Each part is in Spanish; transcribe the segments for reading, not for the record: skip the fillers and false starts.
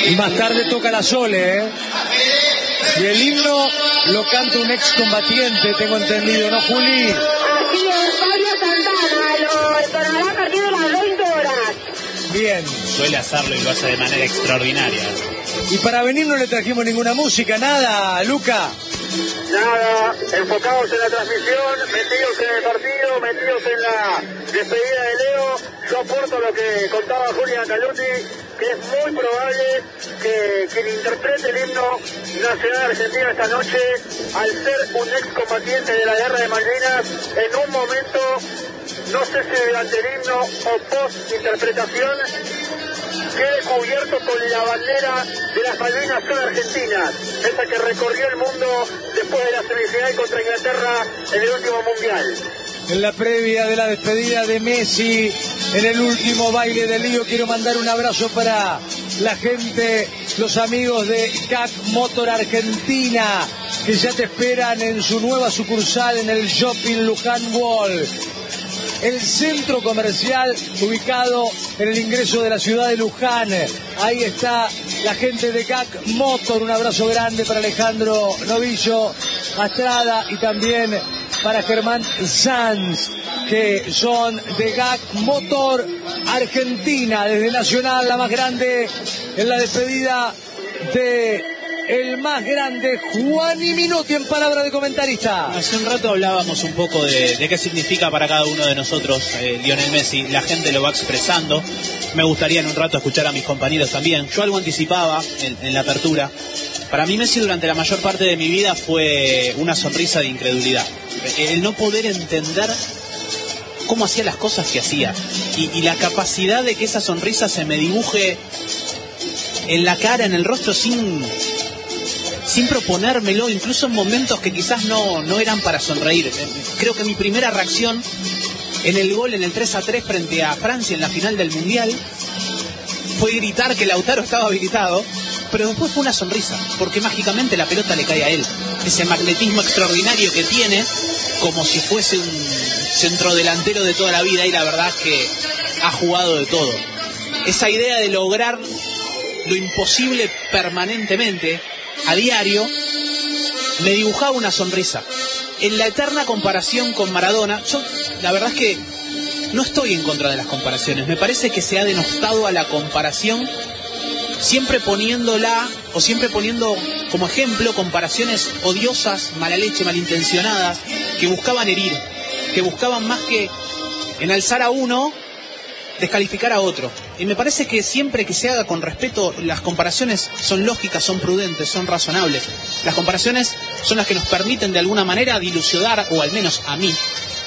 Y más tarde toca la Sole, ¿eh? Y el himno lo canta un excombatiente, tengo entendido, ¿no, Juli? Así es, Fabio Santana, lo entonará a partir de las 20 horas. Bien. Suele hacerlo y lo hace de manera extraordinaria. Y para venir no le trajimos ninguna música, nada, Luca. Nada, enfocados en la transmisión, metidos en el partido, metidos en la despedida de Leo. Yo aporto lo que contaba Julián Caluti, que es muy probable que quien interprete el himno nacional argentino esta noche, al ser un excombatiente de la guerra de Malvinas, en un momento, no sé si durante el himno o post-interpretación, quede cubierto con la bandera de las Malvinas son argentinas, esa que recorrió el mundo después de la semifinal contra Inglaterra en el último mundial. En la previa de la despedida de Messi, en el último baile de Lío, quiero mandar un abrazo para la gente, los amigos de CAC Motor Argentina, que ya te esperan en su nueva sucursal en el Shopping Luján Wall. El centro comercial ubicado en el ingreso de la ciudad de Luján. Ahí está la gente de CAC Motor. Un abrazo grande para Alejandro Novillo Astrada y también para Germán Sanz, que son de CAC Motor Argentina, desde Nacional, la más grande, en la despedida de el más grande, Juani Minuti, en palabra de comentarista. Hace un rato hablábamos un poco de qué significa para cada uno de nosotros Lionel Messi. La gente lo va expresando. Me gustaría en un rato escuchar a mis compañeros también. Yo algo anticipaba en la apertura. Para mí Messi durante la mayor parte de mi vida fue una sonrisa de incredulidad. El no poder entender cómo hacía las cosas que hacía. Y la capacidad de que esa sonrisa se me dibuje en la cara, en el rostro, sin proponérmelo, incluso en momentos que quizás no eran para sonreír. Creo que mi primera reacción en el gol, en el 3-3 frente a Francia en la final del Mundial, fue gritar que Lautaro estaba habilitado, pero después fue una sonrisa, porque mágicamente la pelota le cae a él. Ese magnetismo extraordinario que tiene, como si fuese un centrodelantero de toda la vida, y la verdad es que ha jugado de todo. Esa idea de lograr lo imposible permanentemente, a diario, me dibujaba una sonrisa. En la eterna comparación con Maradona, yo la verdad es que no estoy en contra de las comparaciones. Me parece que se ha denostado a la comparación, siempre poniéndola o siempre poniendo como ejemplo comparaciones odiosas, mala leche, malintencionadas, que buscaban herir, que buscaban más que enalzar a uno, descalificar a otro. Y me parece que siempre que se haga con respeto, las comparaciones son lógicas, son prudentes, son razonables. Las comparaciones son las que nos permiten de alguna manera dilucidar, o al menos a mí,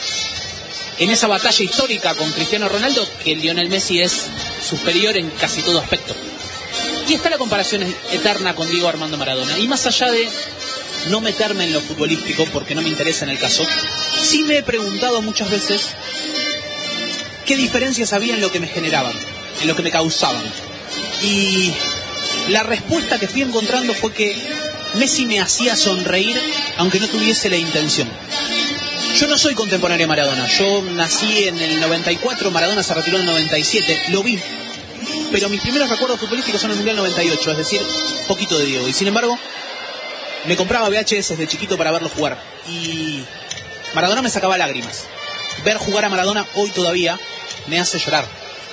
en esa batalla histórica con Cristiano Ronaldo, que Lionel Messi es superior en casi todo aspecto. Y está la comparación eterna con Diego Armando Maradona. Y más allá de no meterme en lo futbolístico, porque no me interesa en el caso, sí me he preguntado muchas veces qué diferencias había en lo que me generaban, en lo que me causaban. Y la respuesta que fui encontrando fue que Messi me hacía sonreír aunque no tuviese la intención. Yo no soy contemporáneo a Maradona. Yo nací en el 94, Maradona se retiró en el 97, lo vi. Pero mis primeros recuerdos futbolísticos son el Mundial 98, es decir, poquito de Diego. Y sin embargo, me compraba VHS de chiquito para verlo jugar. Y Maradona me sacaba lágrimas. Ver jugar a Maradona hoy todavía me hace llorar.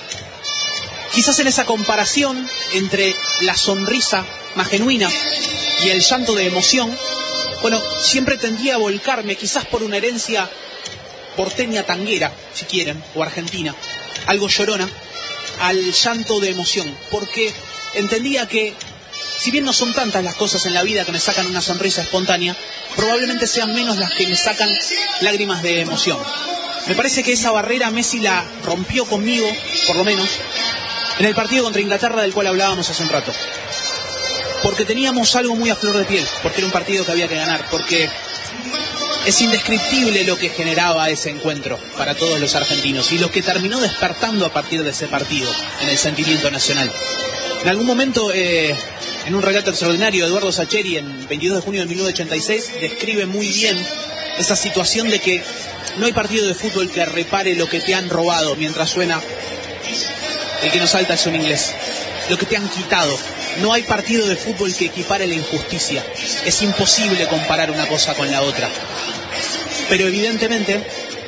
Quizás en esa comparación entre la sonrisa más genuina y el llanto de emoción, bueno, siempre tendía a volcarme, quizás por una herencia porteña tanguera, si quieren, o argentina, algo llorona, al llanto de emoción, porque entendía que, si bien no son tantas las cosas en la vida que me sacan una sonrisa espontánea, probablemente sean menos las que me sacan lágrimas de emoción. Me parece que esa barrera Messi la rompió conmigo, por lo menos, en el partido contra Inglaterra del cual hablábamos hace un rato. Porque teníamos algo muy a flor de piel, porque era un partido que había que ganar, porque es indescriptible lo que generaba ese encuentro para todos los argentinos y lo que terminó despertando a partir de ese partido en el sentimiento nacional. En algún momento, en un relato extraordinario, Eduardo Sacheri, en 22 de junio de 1986, describe muy bien esa situación de que no hay partido de fútbol que repare lo que te han robado, mientras suena el que no salta es un inglés. Lo que te han quitado. No hay partido de fútbol que equipare la injusticia. Es imposible comparar una cosa con la otra. Pero evidentemente,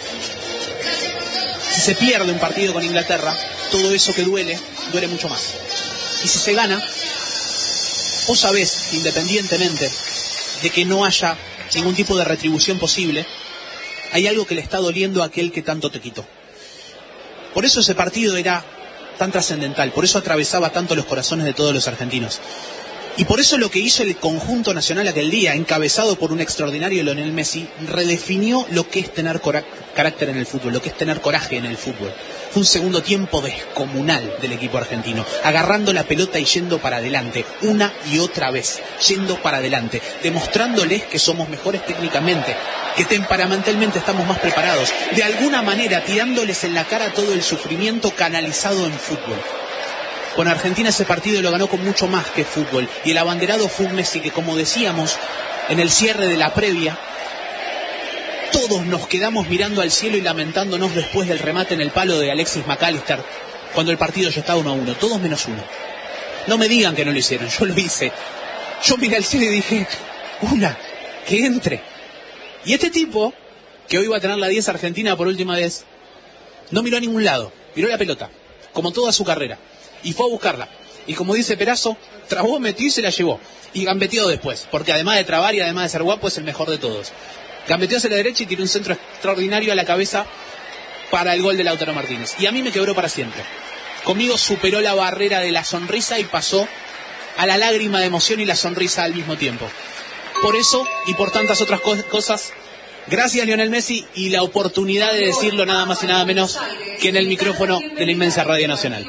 si se pierde un partido con Inglaterra, todo eso que duele mucho más. Y si se gana, vos sabés, independientemente de que no haya ningún tipo de retribución posible, hay algo que le está doliendo a aquel que tanto te quitó. Por eso ese partido era tan trascendental, por eso atravesaba tanto los corazones de todos los argentinos. Y por eso lo que hizo el conjunto nacional aquel día, encabezado por un extraordinario Lionel Messi, redefinió lo que es tener carácter en el fútbol, lo que es tener coraje en el fútbol. Fue un segundo tiempo descomunal del equipo argentino, agarrando la pelota y yendo para adelante, una y otra vez, yendo para adelante, demostrándoles que somos mejores técnicamente, que temperamentalmente estamos más preparados, de alguna manera tirándoles en la cara todo el sufrimiento canalizado en fútbol. Con Argentina ese partido lo ganó con mucho más que fútbol, y el abanderado fue un Messi que, como decíamos en el cierre de la previa, todos nos quedamos mirando al cielo y lamentándonos después del remate en el palo de Alexis McAllister, cuando el partido ya estaba 1-1, todos menos uno. No me digan que no lo hicieron, yo lo hice. Yo miré al cielo y dije, que entre. Y este tipo, que hoy va a tener la 10 Argentina por última vez, no miró a ningún lado, miró la pelota, como toda su carrera, y fue a buscarla. Y como dice Perazo, trabó, metió y se la llevó. Y gambeteó después, porque además de trabar y además de ser guapo, es el mejor de todos. Gambeteó hacia la derecha y tiró un centro extraordinario a la cabeza para el gol de Lautaro Martínez. Y a mí me quebró para siempre. Conmigo superó la barrera de la sonrisa y pasó a la lágrima de emoción y la sonrisa al mismo tiempo. Por eso y por tantas otras cosas, gracias Lionel Messi, y la oportunidad de decirlo nada más y nada menos que en el micrófono de la inmensa Radio Nacional.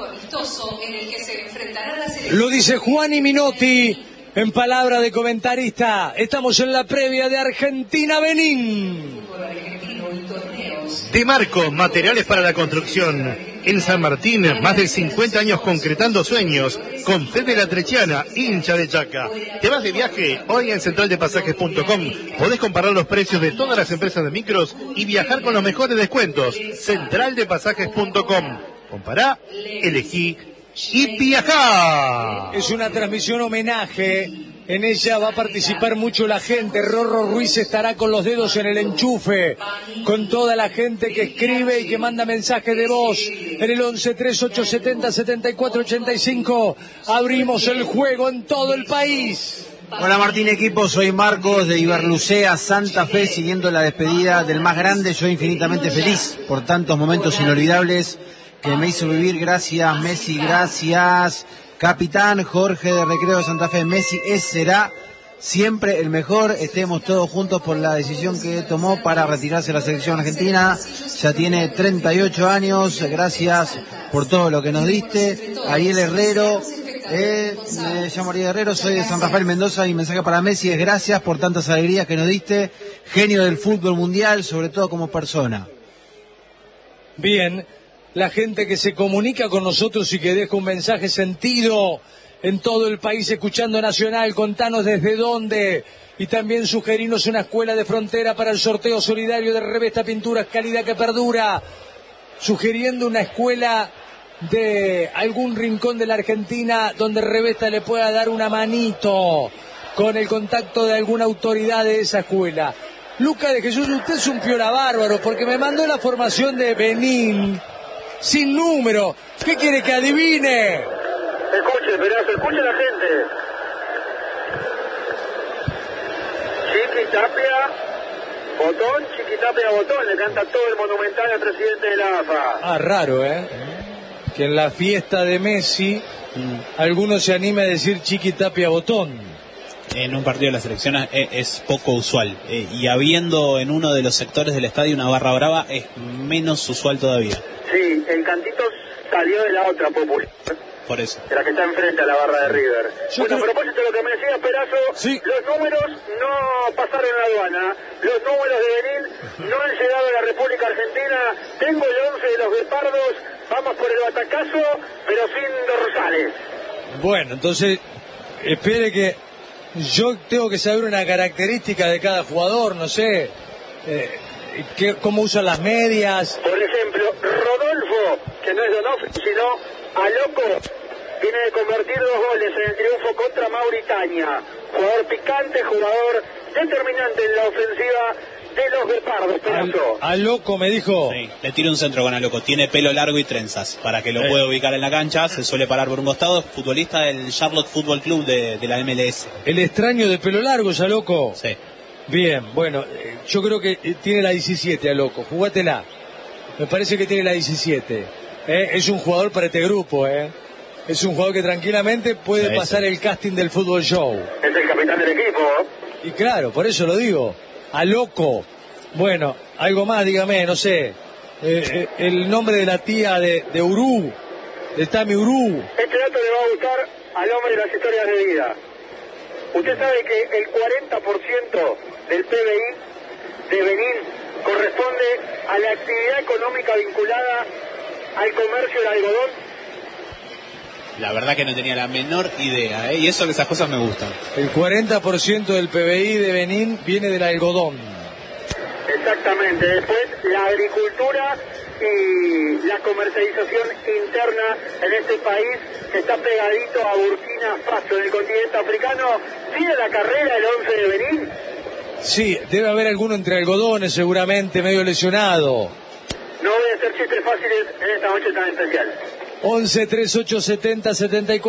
Lo dice Juan y Minotti en palabra de comentarista. Estamos en la previa de Argentina-Benín. De Marco, materiales para la construcción. En San Martín, más de 50 años concretando sueños. Con Fede La Trechiana, hincha de Chaca. ¿Te vas de viaje? Hoy en centraldepasajes.com podés comparar los precios de todas las empresas de micros y viajar con los mejores descuentos. Centraldepasajes.com. Compará, elegí y viajá. Es una transmisión homenaje. En ella va a participar mucho la gente. Rorro Ruiz estará con los dedos en el enchufe, con toda la gente que escribe y que manda mensajes de voz en el 1138707485. Abrimos el juego en todo el país. Hola Martín, equipo, soy Marcos de Iberlucea, Santa Fe, siguiendo la despedida del más grande. Yo infinitamente feliz por tantos momentos inolvidables que me hizo vivir. Gracias Messi, gracias capitán. Jorge de Recreo de Santa Fe. Messi será siempre el mejor. Estemos todos juntos por la decisión que tomó para retirarse de la selección argentina. Ya tiene 38 años. Gracias por todo lo que nos diste. Ariel Herrero, me llamo Ariel Herrero, soy de San Rafael, Mendoza. Mi mensaje para Messi es gracias por tantas alegrías que nos diste. Genio del fútbol mundial, sobre todo como persona. Bien. La gente que se comunica con nosotros y que deja un mensaje sentido en todo el país escuchando Nacional, contanos desde dónde, y también sugerirnos una escuela de frontera para el sorteo solidario de Revesta Pinturas, calidad que perdura, sugiriendo una escuela de algún rincón de la Argentina donde Revesta le pueda dar una manito con el contacto de alguna autoridad de esa escuela. Luca de Jesús, usted es un piola bárbaro porque me mandó la formación de Benín sin número. ¿Qué quiere que adivine? Escuche, Perazo, escuche a la gente. Chiquitapia, Botón, le canta todo el monumental al presidente de la AFA. Ah, raro, que en la fiesta de Messi alguno se anime a decir Chiquitapia, Botón. En un partido de la selección es poco usual, y habiendo en uno de los sectores del estadio una barra brava es menos usual todavía. Sí, el cantito salió de la otra popular. Por eso. De la que está enfrente a la barra de River. Bueno, a propósito de lo que me decía Perazo, sí, los números no pasaron la aduana. Los números de Benín no han llegado a la República Argentina. Tengo el 11 de los Guepardos. Vamos por el batacazo, pero sin dorsales. Bueno, entonces, espere que yo tengo que saber una característica de cada jugador, no sé, cómo usan las medias. Por ejemplo, Rodolfo, que no es Donofrio, sino Aloko viene de convertir 2 goles en el triunfo contra Mauritania. Jugador picante, jugador determinante en la ofensiva de los guepardos. Aloko me dijo. Sí, le tiro un centro con Aloko. Tiene pelo largo y trenzas. Para que lo pueda ubicar en la cancha, se suele parar por un costado. Futbolista del Charlotte Football Club de la MLS. El extraño de pelo largo es Aloko. Sí. Bien, bueno, yo creo que tiene la 17 Aloko. Jugátela. Me parece que tiene la 17. Es un jugador para este grupo, Es un jugador que tranquilamente puede pasar el casting del fútbol show. Es el capitán del equipo. Y claro, por eso lo digo. Aloko. Bueno, algo más, dígame, no sé. El nombre de la tía de Uru, de Tami Uru. Este dato le va a gustar al hombre de las historias de vida. Usted sabe que el 40% del PBI de Benín corresponde a la actividad económica vinculada al comercio del algodón. La verdad que no tenía la menor idea, y eso que esas cosas me gustan. El 40% del PBI de Benín viene del algodón. Exactamente. Después la agricultura y la comercialización interna en este país que está pegadito a Burkina Faso, en el continente africano. ¿Sigue la carrera el 11 de Benín? Sí, debe haber alguno entre algodones seguramente, medio lesionado. No voy a hacer chistes fáciles en esta noche tan especial. 11 38 70 74.